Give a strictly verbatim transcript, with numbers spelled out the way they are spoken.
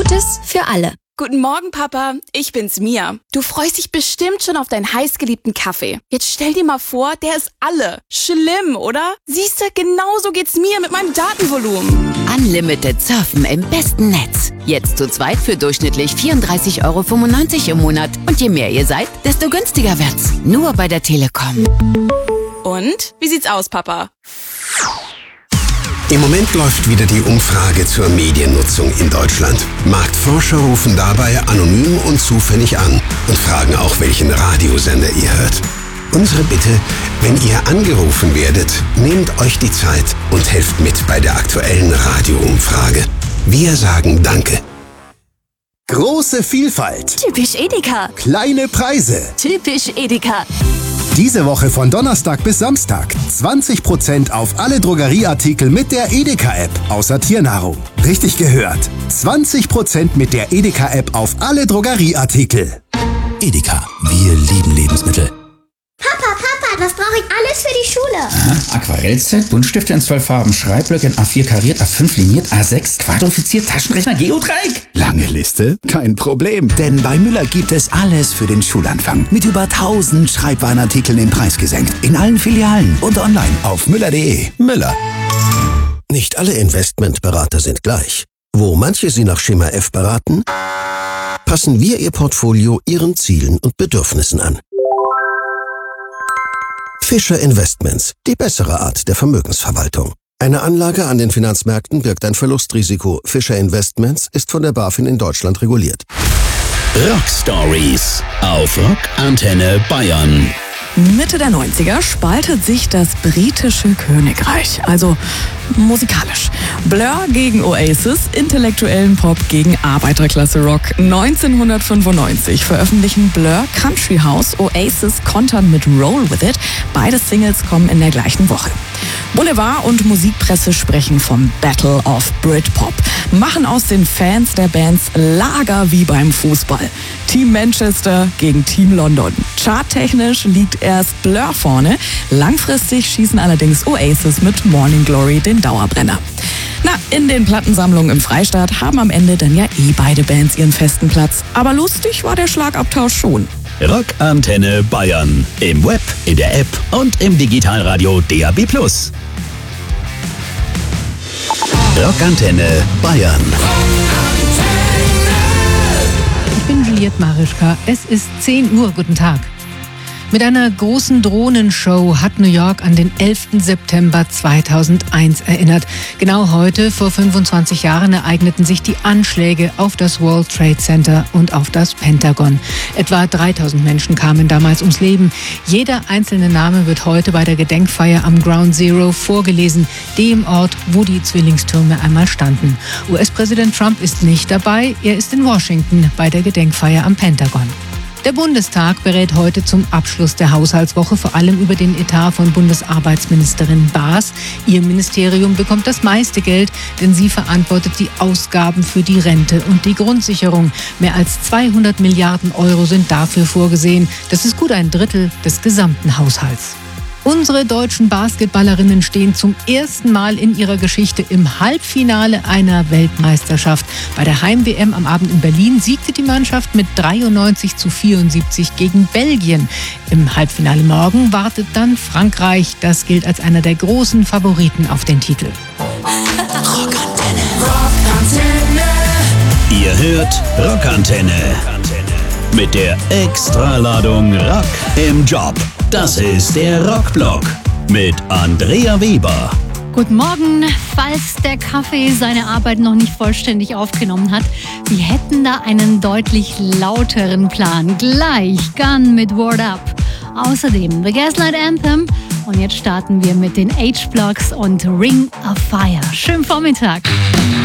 Gutes für alle. Guten Morgen, Papa. Ich bin's, Mia. Du freust dich bestimmt schon auf deinen heißgeliebten Kaffee. Jetzt stell dir mal vor, der ist alle. Schlimm, oder? Siehste, genauso geht's mir mit meinem Datenvolumen. Unlimited Surfen im besten Netz. Jetzt zu zweit für durchschnittlich vierunddreißig Euro fünfundneunzig im Monat. Und je mehr ihr seid, desto günstiger wird's. Nur bei der Telekom. Und? Wie sieht's aus, Papa? Im Moment läuft wieder die Umfrage zur Mediennutzung in Deutschland. Marktforscher rufen dabei anonym und zufällig an und fragen auch, welchen Radiosender ihr hört. Unsere Bitte, wenn ihr angerufen werdet, nehmt euch die Zeit und helft mit bei der aktuellen Radioumfrage. Wir sagen Danke. Große Vielfalt. Typisch Edeka. Kleine Preise. Typisch Edeka. Diese Woche von Donnerstag bis Samstag zwanzig Prozent auf alle Drogerieartikel mit der Edeka-App, außer Tiernahrung. Richtig gehört. zwanzig Prozent mit der Edeka-App auf alle Drogerieartikel. Edeka, wir lieben Lebensmittel. Papa, Papa, was brauche ich alles für die Schule? Aha, Aquarellset, Buntstifte in zwölf Farben, Schreibblöcke in A vier kariert, A fünf liniert, A sechs quadrifiziert, Taschenrechner, Geodreieck. Lange Liste? Kein Problem, denn bei Müller gibt es alles für den Schulanfang. Mit über tausend Schreibwarenartikeln im Preis gesenkt. In allen Filialen und online auf müller punkt de. Müller. Nicht alle Investmentberater sind gleich. Wo manche Sie nach Schema F beraten, passen wir Ihr Portfolio Ihren Zielen und Bedürfnissen an. Fischer Investments, die bessere Art der Vermögensverwaltung. Eine Anlage an den Finanzmärkten birgt ein Verlustrisiko. Fischer Investments ist von der BaFin in Deutschland reguliert. Rock Stories auf Rock Antenne Bayern. Mitte der neunziger spaltet sich das britische Königreich, also musikalisch. Blur gegen Oasis, intellektuellen Pop gegen Arbeiterklasse Rock. neunzehnhundertfünfundneunzig veröffentlichen Blur Country House, Oasis kontern mit Roll With It. Beide Singles kommen in der gleichen Woche. Boulevard und Musikpresse sprechen vom Battle of Britpop, machen aus den Fans der Bands Lager wie beim Fußball. Team Manchester gegen Team London. Charttechnisch liegt erst Blur vorne, langfristig schießen allerdings Oasis mit Morning Glory den Dauerbrenner. Na, in den Plattensammlungen im Freistaat haben am Ende dann ja eh beide Bands ihren festen Platz. Aber lustig war der Schlagabtausch schon. Rock Antenne Bayern. Im Web, in der App und im Digitalradio D A B plus. Rock Antenne Bayern. Ich bin Juliette Marischka. Es ist zehn Uhr. Guten Tag. Mit einer großen Drohnenshow hat New York an den elften September zweitausendeins erinnert. Genau heute, vor fünfundzwanzig Jahren, ereigneten sich die Anschläge auf das World Trade Center und auf das Pentagon. Etwa dreitausend Menschen kamen damals ums Leben. Jeder einzelne Name wird heute bei der Gedenkfeier am Ground Zero vorgelesen, dem Ort, wo die Zwillingstürme einmal standen. U S-Präsident Trump ist nicht dabei. Er ist in Washington bei der Gedenkfeier am Pentagon. Der Bundestag berät heute zum Abschluss der Haushaltswoche vor allem über den Etat von Bundesarbeitsministerin Baas. Ihr Ministerium bekommt das meiste Geld, denn sie verantwortet die Ausgaben für die Rente und die Grundsicherung. Mehr als zweihundert Milliarden Euro sind dafür vorgesehen. Das ist gut ein Drittel des gesamten Haushalts. Unsere deutschen Basketballerinnen stehen zum ersten Mal in ihrer Geschichte im Halbfinale einer Weltmeisterschaft. Bei der Heim-W M am Abend in Berlin siegte die Mannschaft mit dreiundneunzig zu vierundsiebzig gegen Belgien. Im Halbfinale morgen wartet dann Frankreich. Das gilt als einer der großen Favoriten auf den Titel. Rockantenne. Rockantenne. Ihr hört Rockantenne. Mit der Extraladung Rock im Job. Das ist der Rockblock mit Andrea Weber. Guten Morgen. Falls der Kaffee seine Arbeit noch nicht vollständig aufgenommen hat, wir hätten da einen deutlich lauteren Plan. Gleich Gun mit Word Up. Außerdem The Gaslight Anthem. Und jetzt starten wir mit den H-Blocks und Ring of Fire. Schönen Vormittag.